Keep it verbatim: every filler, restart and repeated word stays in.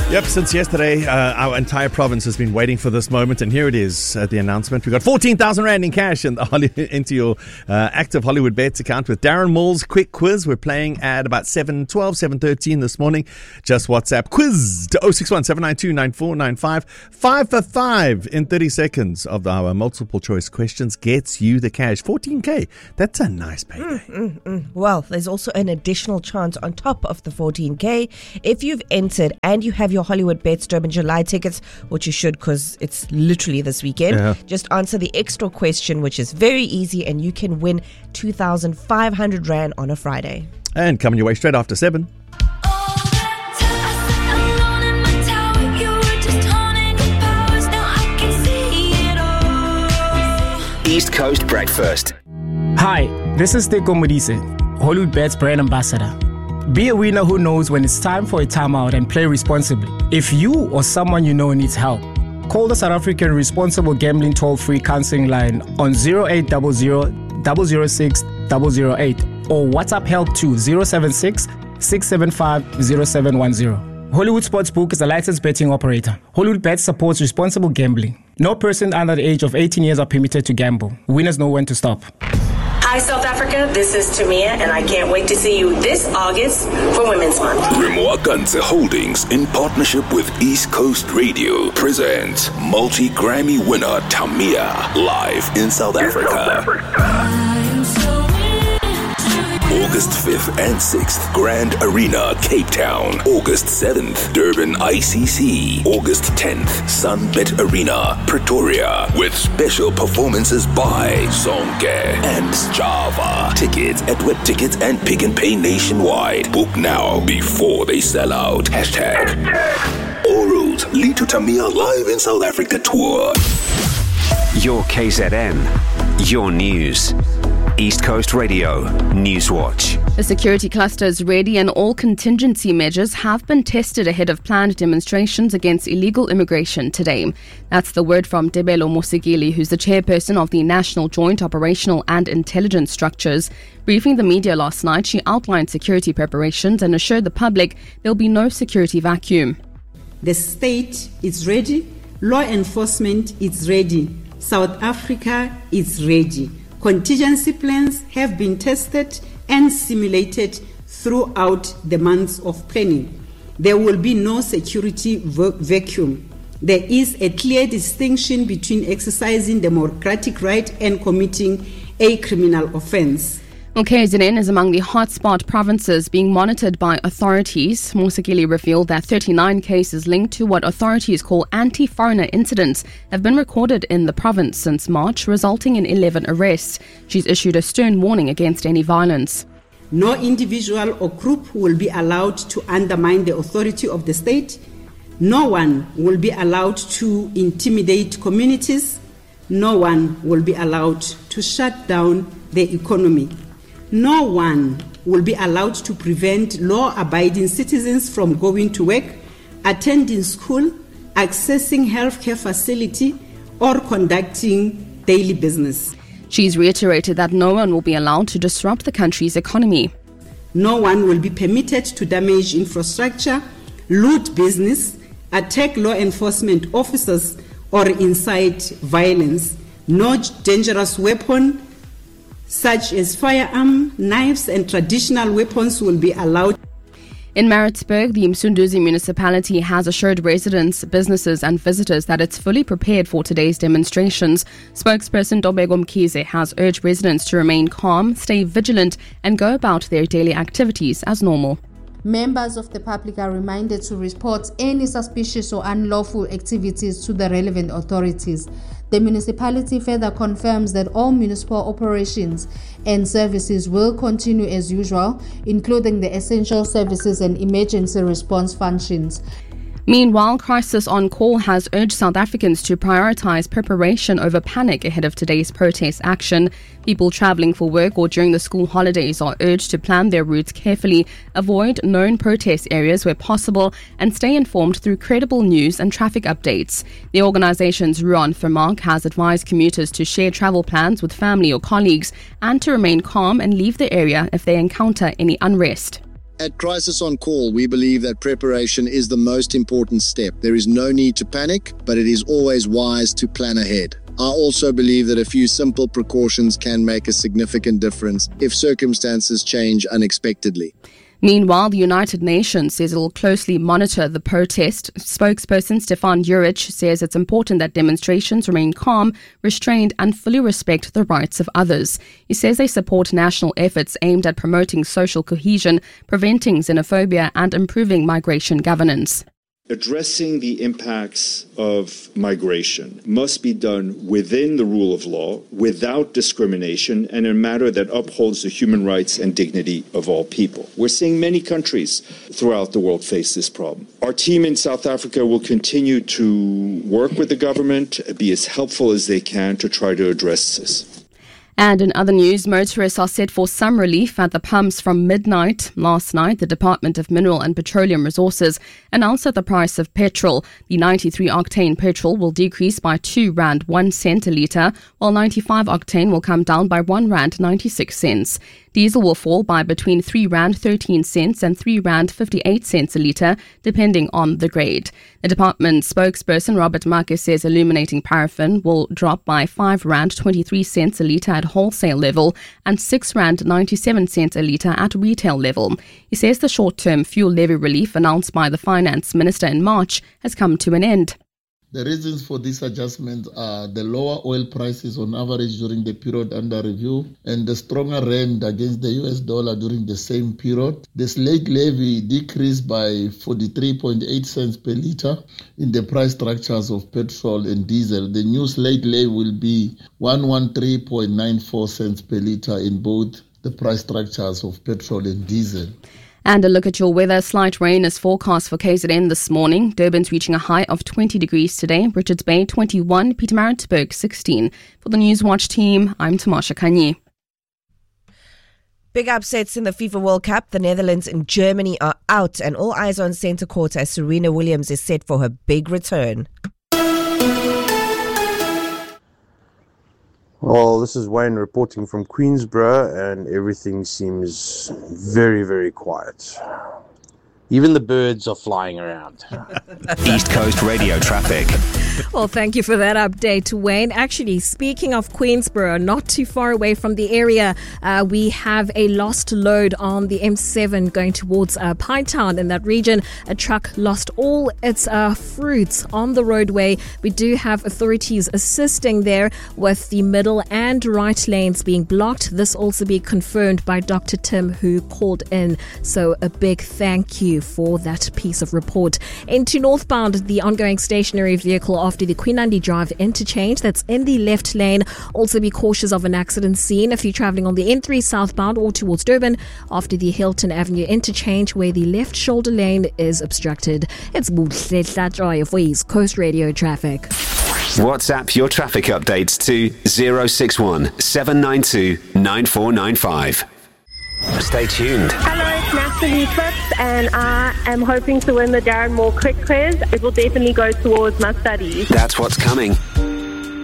Yep, since yesterday, uh, our entire province has been waiting for this moment, and here it is, uh, the announcement. We got fourteen thousand rand in cash in the Holly- into your uh, active Hollywood Bets account with Darren Moore's quick quiz. We're playing at about seven twelve, seven thirteen this morning. Just WhatsApp quiz to oh six one, seven nine two, nine four nine five. Five for five in thirty seconds of our multiple choice questions gets you the cash. fourteen K. That's a nice payday. Mm, mm, mm. Well, there's also an additional chance on top of the fourteen K. If you've entered and you have your Hollywood Bets Durban July tickets, which you should because it's literally this weekend, Yeah. just answer the extra question, which is very easy, and you can win two thousand five hundred rand on a Friday. And coming your way straight after seven. East Coast Breakfast. Hi, this is Teko Modise, Hollywood Bets brand ambassador. Be a winner who knows when it's time for a timeout and play responsibly. If you or someone you know needs help, call the South African Responsible Gambling Toll-Free Counseling Line on zero eight zero zero, zero zero six, zero zero eight or WhatsApp help to zero seven six, six seven five, zero seven one zero. Hollywood Sportsbook is a licensed betting operator. Hollywood Bets supports responsible gambling. No person under the age of eighteen years are permitted to gamble. Winners know when to stop. Hi, South Africa. This is Tamia, and I can't wait to see you this August for Women's Month. Remwakanse Holdings, in partnership with East Coast Radio, presents multi-Grammy winner Tamia live in South Africa. August fifth and sixth, Grand Arena, Cape Town. August seventh, Durban I C C. August tenth, Sunbet Arena, Pretoria. With special performances by Zonke and Java. Tickets at Web Tickets and Pick and Pay nationwide. Book now before they sell out. Hashtag all roads lead to Tamia live in South Africa tour. Your K Z N. Your news. East Coast Radio Newswatch. The security cluster is ready and all contingency measures have been tested ahead of planned demonstrations against illegal immigration today. That's the word from Tebelo Mosigili, who's the chairperson of the National Joint Operational and Intelligence Structures. Briefing the media last night, she outlined security preparations and assured the public there'll be no security vacuum. The state is ready, law enforcement is ready, South Africa is ready. Contingency plans have been tested and simulated throughout the months of planning. There will be no security vacuum. There is a clear distinction between exercising democratic right and committing a criminal offense. Well, K Z N is among the hotspot provinces being monitored by authorities. Mosekili revealed that thirty-nine cases linked to what authorities call anti-foreigner incidents have been recorded in the province since March, resulting in eleven arrests. She's issued a stern warning against any violence. No individual or group will be allowed to undermine the authority of the state. No one will be allowed to intimidate communities. No one will be allowed to shut down the economy. No one will be allowed to prevent law-abiding citizens from going to work, attending school, accessing healthcare facility, or conducting daily business. She's reiterated that no one will be allowed to disrupt the country's economy. No one will be permitted to damage infrastructure, loot business, attack law enforcement officers, or incite violence. No dangerous weapon such as firearm, knives, and traditional weapons will be allowed. In Maritzburg, the Msunduzi municipality has assured residents, businesses and visitors that it's fully prepared for today's demonstrations. Spokesperson Dobego Mkhize has urged residents to remain calm, stay vigilant and go about their daily activities as normal. Members of the public are reminded to report any suspicious or unlawful activities to the relevant authorities. The municipality further confirms that all municipal operations and services will continue as usual, including the essential services and emergency response functions. Meanwhile, Crisis on Call has urged South Africans to prioritize preparation over panic ahead of today's protest action. People travelling for work or during the school holidays are urged to plan their routes carefully, avoid known protest areas where possible, and stay informed through credible news and traffic updates. The organisation's Ruan Vermaak has advised commuters to share travel plans with family or colleagues and to remain calm and leave the area if they encounter any unrest. At Crisis on Call, we believe that preparation is the most important step. There is no need to panic, but it is always wise to plan ahead. I also believe that a few simple precautions can make a significant difference if circumstances change unexpectedly. Meanwhile, the United Nations says it will closely monitor the protest. Spokesperson Stefan Juric says it's important that demonstrations remain calm, restrained and fully respect the rights of others. He says they support national efforts aimed at promoting social cohesion, preventing xenophobia and improving migration governance. Addressing the impacts of migration must be done within the rule of law, without discrimination, and in a manner that upholds the human rights and dignity of all people. We're seeing many countries throughout the world face this problem. Our team in South Africa will continue to work with the government, be as helpful as they can to try to address this. And in other news, motorists are set for some relief at the pumps from midnight. Last night, the Department of Mineral and Petroleum Resources announced that the price of petrol, the ninety-three octane petrol, will decrease by two rand one cent a litre, while ninety-five octane will come down by one rand ninety-six cents. Diesel will fall by between three rand thirteen cents and three rand fifty-eight cents a litre, depending on the grade. The department spokesperson Robert Make says illuminating paraffin will drop by five rand twenty-three cents a litre at wholesale level and six rand ninety-seven cents a litre at retail level. He says the short-term fuel levy relief announced by the finance minister in March has come to an end. The reasons for this adjustment are the lower oil prices on average during the period under review and the stronger rand against the U S dollar during the same period. The slate levy decreased by forty-three point eight cents per litre in the price structures of petrol and diesel. The new slate levy will be one hundred thirteen point nine four cents per litre in both the price structures of petrol and diesel. And a look at your weather. Slight rain is forecast for K Z N this morning. Durban's reaching a high of twenty degrees today. Richards Bay twenty-one. Pietermaritzburg sixteen. For the Newswatch team, I'm Tamasha Kanye. Big upsets in the FIFA World Cup. The Netherlands and Germany are out, and all eyes on centre court as Serena Williams is set for her big return. Well, this is Wayne reporting from Queensborough, and everything seems very, very quiet. Even the birds are flying around. East Coast Radio traffic. Well, thank you for that update, Wayne. Actually, speaking of Queensborough, not too far away from the area, uh, we have a lost load on the M seven going towards uh, Pinetown in that region. A truck lost all its uh, fruits on the roadway. We do have authorities assisting there with the middle and right lanes being blocked. This also be confirmed by Doctor Tim, who called in. So a big thank you for that piece of report. Into northbound, the ongoing stationary vehicle after the Quinandi Drive interchange that's in the left lane. Also be cautious of an accident scene if you're travelling on the N three southbound or towards Durban after the Hilton Avenue interchange where the left shoulder lane is obstructed. It's Buhle for East Coast Radio traffic. WhatsApp your traffic updates to zero six one seven nine two nine four nine five. Stay tuned. Hello, it's Natalie Phipps, and I am hoping to win the Darren Moore Quick Quiz. It will definitely go towards my studies. That's what's coming.